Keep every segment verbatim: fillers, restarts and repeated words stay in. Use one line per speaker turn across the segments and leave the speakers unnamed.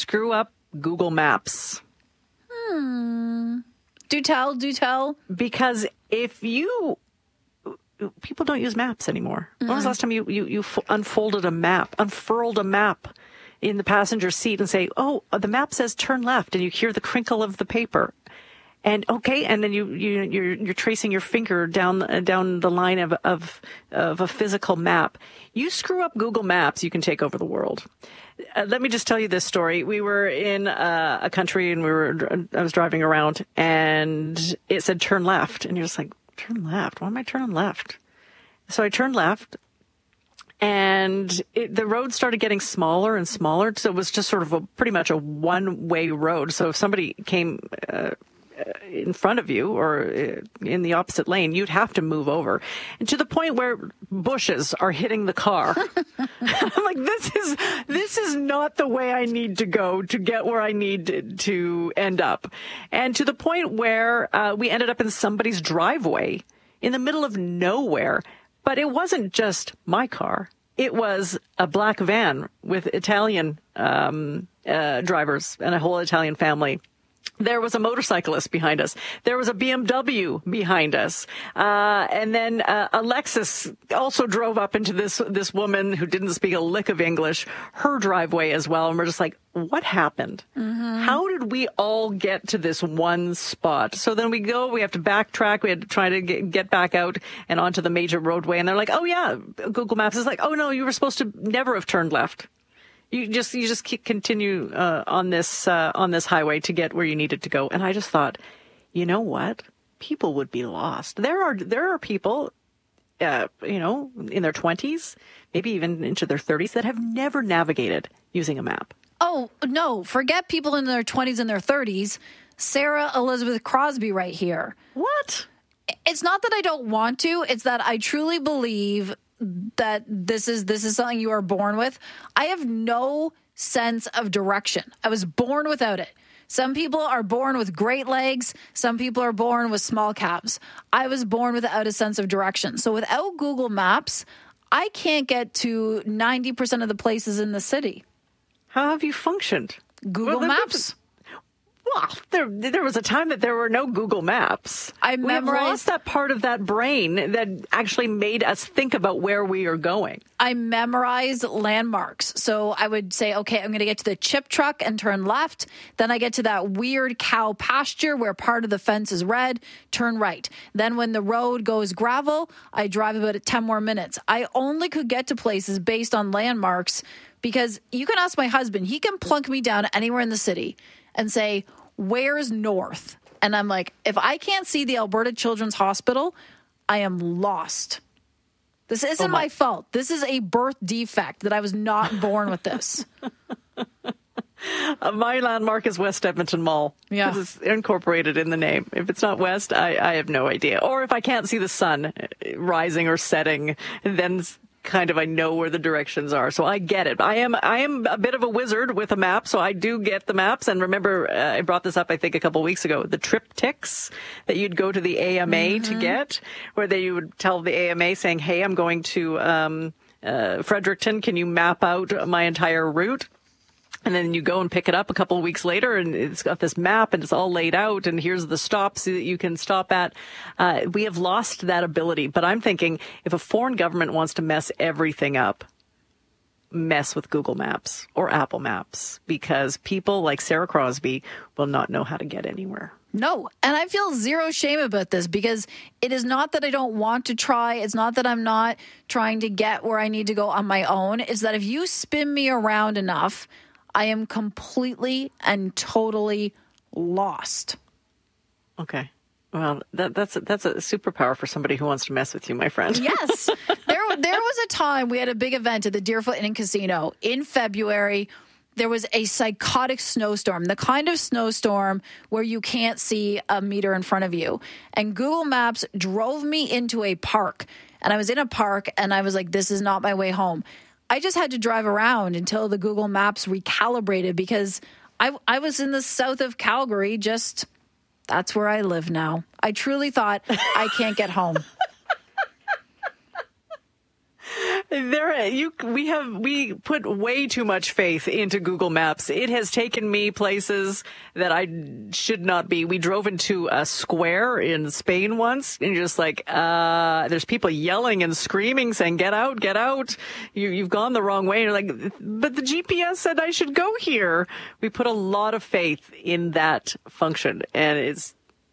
screw up Google Maps.
Hmm. Do tell, do tell.
Because if you... People don't use maps anymore. Mm-hmm. When was the last time you, you, you unfolded a map, unfurled a map in the passenger seat and say, oh, the map says turn left, and you hear the crinkle of the paper. And okay, and then you, you, you're, you're tracing your finger down, uh, down the line of, of, of a physical map. You screw up Google Maps, you can take over the world. Uh, let me just tell you this story. We were in uh, a country and we were, I was driving around and it said turn left. And you're just like, turn left? Why am I turning left? So I turned left and it, the road started getting smaller and smaller. So it was just sort of a pretty much a one-way road. So if somebody came uh, in front of you or in the opposite lane, you'd have to move over. And to the point where bushes are hitting the car. I'm like, this is, this is not the way I need to go to get where I need to, to end up. And to the point where uh, we ended up in somebody's driveway in the middle of nowhere. But it wasn't just my car. It was a black van with Italian um, uh, drivers and a whole Italian family. There was a motorcyclist behind us. There was a B M W behind us. Uh, and then uh, a Lexus also drove up into this this woman who didn't speak a lick of English, her driveway as well. And we're just like, what happened? Mm-hmm. How did we all get to this one spot? So then we go, we have to backtrack. We had to try to get, get back out and onto the major roadway. And they're like, oh, yeah, Google Maps is like, oh, no, you were supposed to never have turned left. You just you just keep continue uh, on this uh, on this highway to get where you needed to go. And I just thought, you know what? People would be lost. There are there are people, uh, you know, in their twenties, maybe even into their thirties, that have never navigated using a map.
Oh, no, forget people in their twenties and their thirties. Sarah Elizabeth Crosby right here.
What?
It's not that I don't want to. It's that I truly believe that this is this is something you are born with. I have no sense of direction. I was born without it. Some people are born with great legs. Some people are born with small calves. I was born without a sense of direction. So without Google Maps, I can't get to ninety percent of the places in the city.
How have you functioned?
Google
well,
Maps.
Well, there there was a time that there were no Google Maps.
I
we have
memorized
lost that part of that brain that actually made us think about where we are going.
I memorized landmarks. So I would say, okay, I'm going to get to the chip truck and turn left. Then I get to that weird cow pasture where part of the fence is red, turn right. Then when the road goes gravel, I drive about ten more minutes. I only could get to places based on landmarks because you can ask my husband. He can plunk me down anywhere in the city and say, where's north? And I'm like, if I can't see the Alberta Children's Hospital, I am lost. This isn't oh my. my fault. This is a birth defect that I was not born with this.
Uh, my landmark is West Edmonton Mall.
Yeah.
It's incorporated in the name. If it's not west, I, I have no idea. Or if I can't see the sun rising or setting, then kind of I know where the directions are. So I get it. I am I am a bit of a wizard with a map, so I do get the maps. And remember, uh, I brought this up, I think, a couple of weeks ago, the triptychs that you'd go to the A M A mm-hmm. to get, where they would tell the A M A saying, hey, I'm going to um, uh, Fredericton. Can you map out my entire route? And then you go and pick it up a couple of weeks later, and it's got this map, and it's all laid out, and here's the stops that you can stop at. Uh, we have lost that ability. But I'm thinking, if a foreign government wants to mess everything up, mess with Google Maps or Apple Maps, because people like Sarah Crosby will not know how to get anywhere.
No, and I feel zero shame about this because it is not that I don't want to try. It's not that I'm not trying to get where I need to go on my own. It's that if you spin me around enough, I am completely and totally lost.
Okay. Well, that, that's a, that's a superpower for somebody who wants to mess with you, my friend.
Yes. There, there was a time we had a big event at the Deerfoot Inn and Casino in February. There was a psychotic snowstorm, the kind of snowstorm where you can't see a meter in front of you. And Google Maps drove me into a park. And I was in a park, and I was like, this is not my way home. I just had to drive around until the Google Maps recalibrated because I, I was in the south of Calgary. Just that's where I live now. I truly thought I can't get home.
There, you, we have, we put way too much faith into Google Maps. It has taken me places that I should not be. We drove into a square in Spain once, and you're just like, uh, there's people yelling and screaming, saying, get out, get out. You, you've gone the wrong way. And you're like, but the G P S said I should go here. We put a lot of faith in that function, and it's,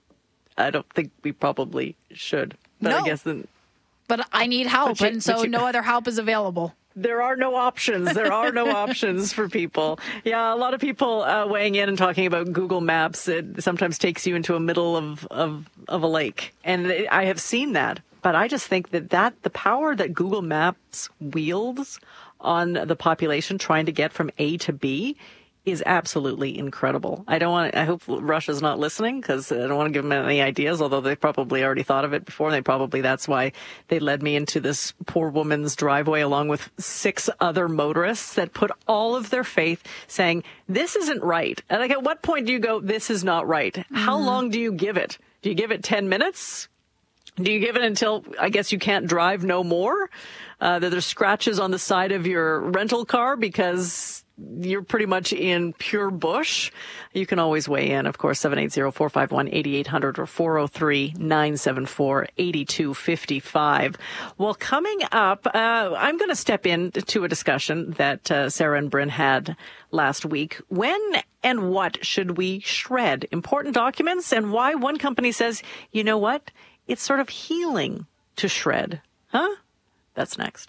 I don't think we probably should. But
no.
I guess then.
But I need help,
you,
and so
you,
no other help is available.
There are no options. There are no options for people. Yeah, a lot of people uh, weighing in and talking about Google Maps. It sometimes takes you into a middle of, of, of a lake. And it, I have seen that. But I just think that, that the power that Google Maps wields on the population trying to get from A to B is absolutely incredible. I don't want. I hope Russia's not listening, because I don't want to give them any ideas. Although they probably already thought of it before. They probably that's why they led me into this poor woman's driveway along with six other motorists that put all of their faith, saying this isn't right. And like, at what point do you go, this is not right? Mm-hmm. How long do you give it? Do you give it ten minutes? Do you give it until, I guess, you can't drive no more? Uh, that there's scratches on the side of your rental car because you're pretty much in pure bush? You can always weigh in, of course, seven eight zero, four five one, eight eight hundred or four oh three, nine seven four, eight two five five. Well, coming up, uh, I'm going to step into a discussion that uh, Sarah and Bryn had last week. When and what should we shred? Important documents, and why one company says, you know what? It's sort of healing to shred. Huh? That's next.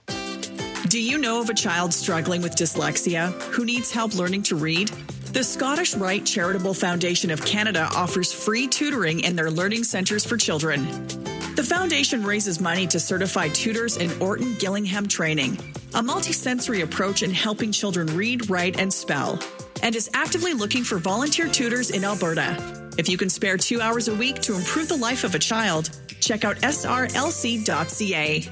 Do you know of a child struggling with dyslexia who needs help learning to read? The Scottish Rite Charitable Foundation of Canada offers free tutoring in their learning centres for children. The foundation raises money to certify tutors in Orton Gillingham training, a multisensory approach in helping children read, write, and spell, and is actively looking for volunteer tutors in Alberta. If you can spare two hours a week to improve the life of a child, check out S R L C dot C A.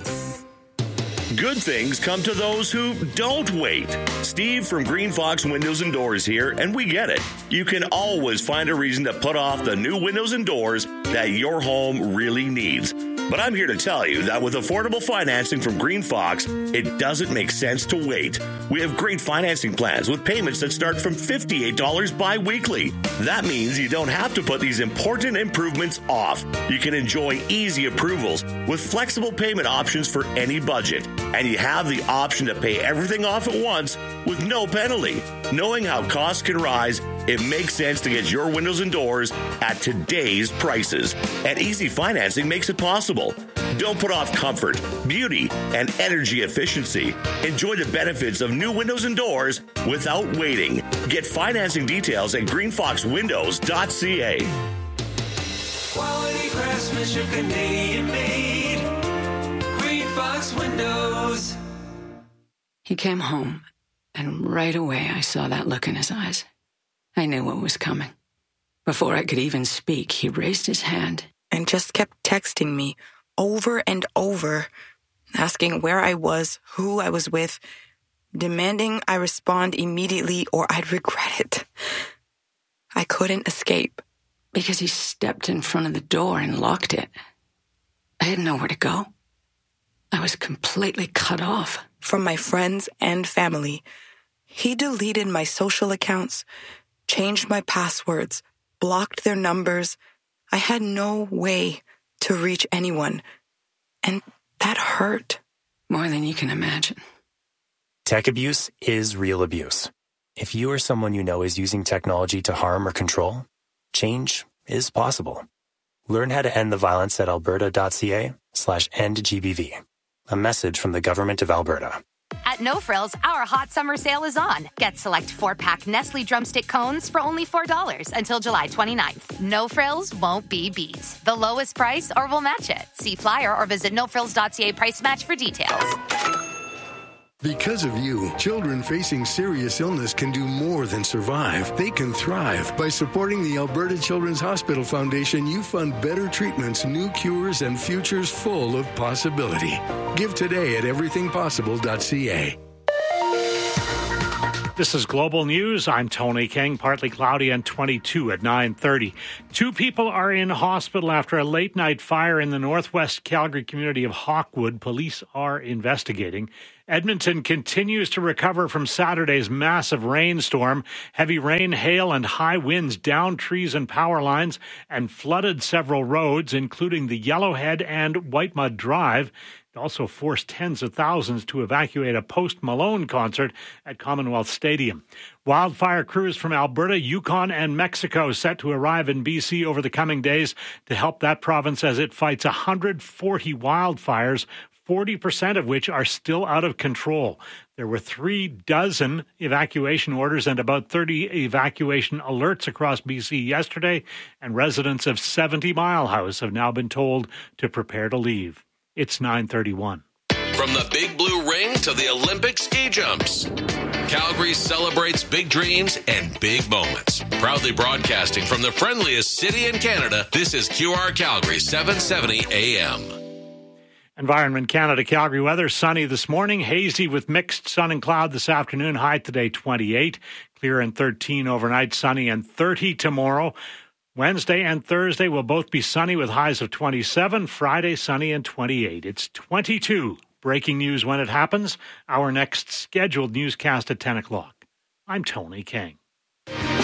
Good things come to those who don't wait. Steve from Green Fox Windows and Doors here, and we get it. You can always find a reason to put off the new windows and doors that your home really needs. But I'm here to tell you that with affordable financing from Green Fox, it doesn't make sense to wait. We have great financing plans with payments that start from fifty-eight dollars bi-weekly. That means you don't have to put these important improvements off. You can enjoy easy approvals with flexible payment options for any budget. And you have the option to pay everything off at once with no penalty. Knowing how costs can rise, it makes sense to get your windows and doors at today's prices. And easy financing makes it possible. Don't put off comfort, beauty, and energy efficiency. Enjoy the benefits of new windows and doors without waiting. Get financing details at green fox windows dot c a.
Quality craftsmanship, Canadian made. Green Fox Windows.
He came home, and right away I saw that look in his eyes. I knew what was coming. Before I could even speak, he raised his hand
and just kept texting me over and over, asking where I was, who I was with, demanding I respond immediately or I'd regret it. I couldn't escape.
Because he stepped in front of the door and locked it. I had nowhere to go. I was completely cut off.
From my friends and family. He deleted my social accounts, changed my passwords, blocked their numbers. I had no way to reach anyone. And that hurt.
More than you can imagine.
Tech abuse is real abuse. If you or someone you know is using technology to harm or control, change is possible. Learn how to end the violence at alberta.ca slash end GBV. A message from the Government of Alberta.
At No Frills, our hot summer sale is on. Get select four-pack Nestle Drumstick cones for only four dollars until July twenty-ninth. No Frills won't be beat. The lowest price or we'll match it. See flyer or visit no frills dot c a price match for details.
Because of you, children facing serious illness can do more than survive. They can thrive. By supporting the Alberta Children's Hospital Foundation, you fund better treatments, new cures, and futures full of possibility. Give today at everything possible dot c a.
This is Global News. I'm Tony King. Partly cloudy and twenty-two at nine thirty. Two people are in hospital after a late-night fire in the northwest Calgary community of Hawkwood. Police are investigating. Edmonton continues to recover from Saturday's massive rainstorm. Heavy rain, hail, and high winds downed trees and power lines and flooded several roads, including the Yellowhead and White Mud Drive. It also forced tens of thousands to evacuate a Post Malone concert at Commonwealth Stadium. Wildfire crews from Alberta, Yukon, and Mexico set to arrive in B C over the coming days to help that province as it fights one hundred forty wildfires, forty percent of which are still out of control. There were three dozen evacuation orders and about thirty evacuation alerts across B C yesterday, and residents of seventy Mile House have now been told to prepare to leave. It's nine thirty-one.
From the Big Blue Ring to the Olympic ski jumps, Calgary celebrates big dreams and big moments. Proudly broadcasting from the friendliest city in Canada, this is Q R Calgary seven seventy A M.
Environment Canada Calgary weather, sunny this morning, hazy with mixed sun and cloud this afternoon. High today twenty-eight, clear and thirteen overnight, sunny and thirty tomorrow. Wednesday and Thursday will both be sunny with highs of twenty-seven. Friday, sunny and twenty-eight. It's twenty-two. Breaking news when it happens. Our next scheduled newscast at ten o'clock. I'm Tony King.